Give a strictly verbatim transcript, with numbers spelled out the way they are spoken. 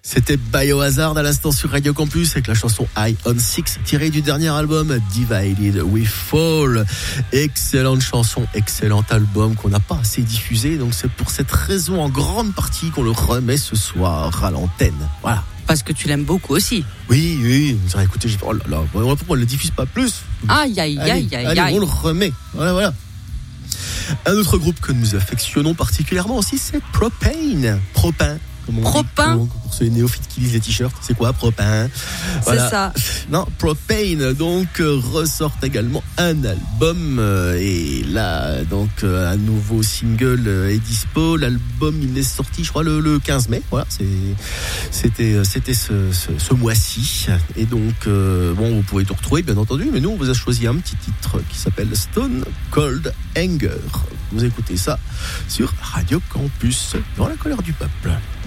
C'était Biohazard à l'instant sur Radio Campus avec la chanson High on Six tirée du dernier album Divided We Fall. Excellente chanson, excellent album qu'on n'a pas assez diffusé, donc c'est pour cette raison en grande partie qu'on le remet ce soir à l'antenne. Voilà. Parce que tu l'aimes beaucoup aussi. Oui, oui, vous aurez écouté, j'ai dit, oh là là, pourquoi on ne le diffuse pas plus? Aïe, aïe, aïe, aïe, allez, aïe. on le remet. Voilà, voilà. Un autre groupe que nous affectionnons particulièrement aussi, c'est Propane. Propane. Propane. Pour ceux néophytes qui lisent les t-shirts, c'est quoi Propane? Voilà. C'est ça. Non, Propane donc euh, ressort également un album euh, et là donc euh, un nouveau single euh, est dispo. L'album il est sorti, je crois le, le quinze mai. Voilà, c'est c'était c'était ce, ce, ce mois-ci et donc euh, bon vous pouvez tout retrouver bien entendu, mais nous on vous a choisi un petit titre qui s'appelle Stone Cold Anger. Vous écoutez ça sur Radio Campus dans la colère du peuple.